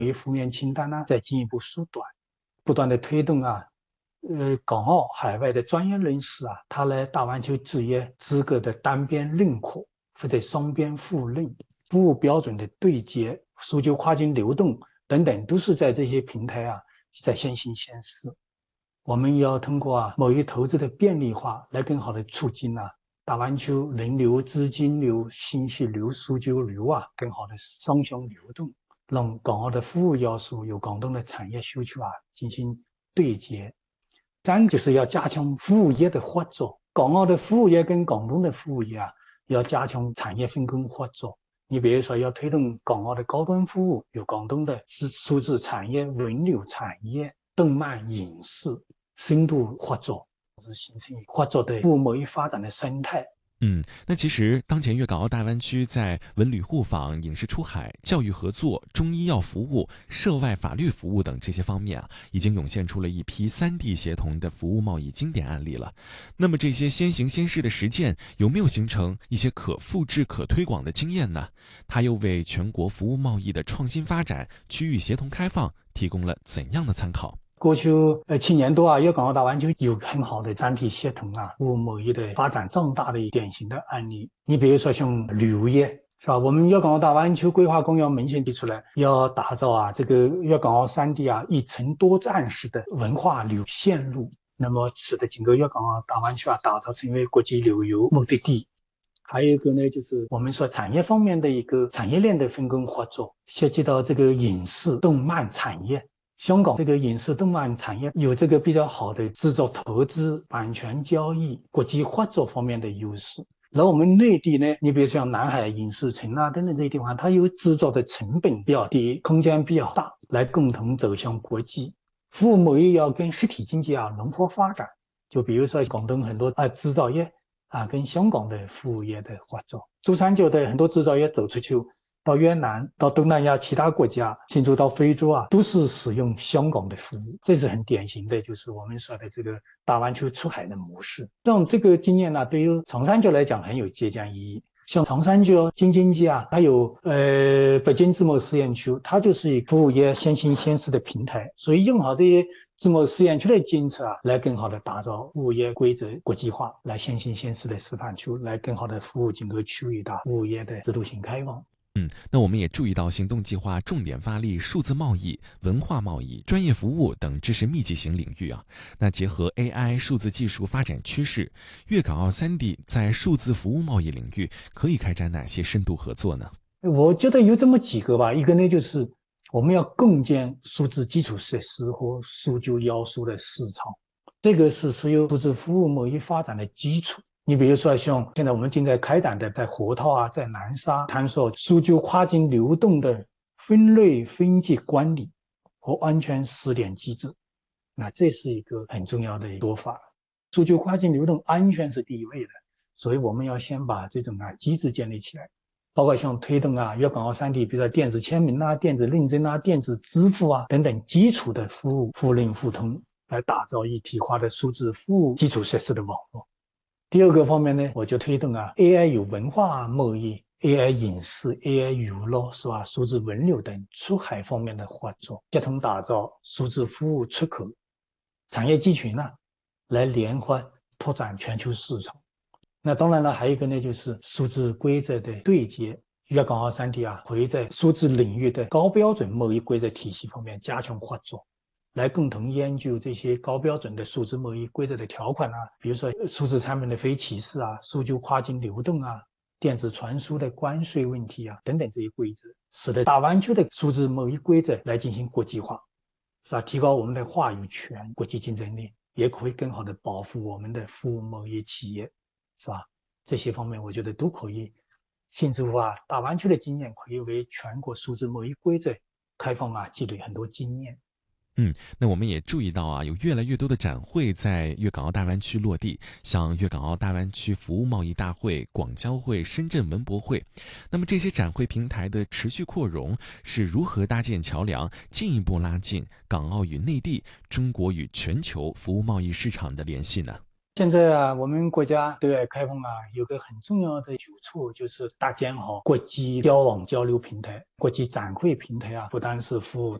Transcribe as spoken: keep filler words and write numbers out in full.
为负面清单呢再进一步缩短，不断的推动啊，呃，港澳海外的专业人士啊，他来大湾区执业资格的单边认可或者双边互认，服务标准的对接、数据跨境流动等等，都是在这些平台啊在先行先试。我们要通过啊贸易投资的便利化，来更好的促进啊大湾区人流、资金流、信息流、数据流啊更好的双向流动，让港澳的服务要素与广东的产业需求啊进行对接。三就是要加强服务业的合作，港澳的服务业跟广东的服务业啊要加强产业分工合作。你比如说，要推动港澳的高端服务与广东的数字产业、文旅产业、动漫影视深度合作，是形成合作的服务贸易发展的生态。 嗯，那其实当前粤港澳大湾区在文旅互访、影视出海、教育合作、中医药服务、涉外法律服务等这些方面啊，已经涌现出了一批三地协同的服务贸易经典案例了。那么这些先行先试的实践，有没有形成一些可复制、可推广的经验呢？它又为全国服务贸易的创新发展、区域协同开放提供了怎样的参考？ 过去呃七年多啊，粤港澳大湾区有很好的三体协同啊，服务贸易的发展壮大的典型的案例。你比如说像旅游业，是吧？我们粤港澳大湾区规划纲要明显提出来，要打造啊这个粤港澳三地啊一程多站式的文化旅游线路，那么使得整个粤港澳大湾区啊打造成为国际旅游目的地。还有一个呢，就是我们说产业方面的一个产业链的分工合作，涉及到这个影视动漫产业。香港这个影视动漫产业有这个比较好的制作投资、版权交易、国际合作方面的优势。然后我们内地呢，你比如像南海影视城啊等等这些地方，它有制造的成本比较低，空间比较大，来共同走向国际。服务贸易要跟实体经济啊融合发展，就比如说广东很多啊制造业啊跟香港的服务业的合作，珠三角的很多制造业走出去。到越南、到东南亚其他国家，甚至到非洲啊，都是使用香港的服务，这是很典型的，就是我们说的这个大湾区出海的模式。像这个经验呢，对于长三角来讲很有借鉴意义。像长三角京津冀啊，还有呃北京自贸试验区，它就是以服务业先行先试的平台，所以用好这些自贸试验区的监测啊，来更好的打造服务业规则国际化，来先行先试的示范区，来更好的服务整个区域的服务业的制度性开放。 嗯，那我们也注意到，行动计划重点发力数字贸易、文化贸易、专业服务等知识密集型领域啊。那结合 A I 数字技术发展趋势，粤港澳三地在数字服务贸易领域可以开展哪些深度合作呢？ 我觉得有这么几个吧，一个呢就是我们要共建数字基础设施和数据要素的市场，这个是所有数字服务贸易发展的基础。你比如说像现在我们正在开展的，在河套啊，在南沙探索数据跨境流动的分类分级管理和安全试点机制，那这是一个很重要的做法。数据跨境流动安全是第一位的，所以我们要先把这种啊机制建立起来。包括像推动啊粤港澳三地，比如说电子签名啊、电子认证啊、电子支付啊等等基础的服务互认互通，来打造一体化的数字服务基础设施的网络。第二个方面呢，我就推动啊 A I 有文化贸易、A I 影视、A I 娱乐是吧、数字文旅等出海方面的合作，协同打造数字服务出口产业集群啊，来联合拓展全球市场。那当然了，还有一个呢，就是数字规则的对接。粤港澳三地啊，可以在数字领域的高标准贸易规则体系方面加强合作，来共同研究这些高标准的数字贸易规则的条款啊，比如说数字产品的非歧视啊、数据跨境流动啊、电子传输的关税问题啊等等这些规则，使得大湾区的数字贸易规则来进行国际化，是吧？提高我们的话语权、国际竞争力，也可以更好的保护我们的服务贸易企业。是吧？这些方面我觉得都可以，甚至乎啊，大湾区的经验可以为全国数字贸易规则开放啊积累很多经验。 嗯，那我们也注意到啊，有越来越多的展会在粤港澳大湾区落地，像粤港澳大湾区服务贸易大会、广交会、深圳文博会。那么这些展会平台的持续扩容，是如何搭建桥梁，进一步拉近港澳与内地、中国与全球服务贸易市场的联系呢？ 现在啊，我们国家对外开放啊，有个很重要的举措，就是搭建好国际交往交流平台、国际展会平台啊，不单是服务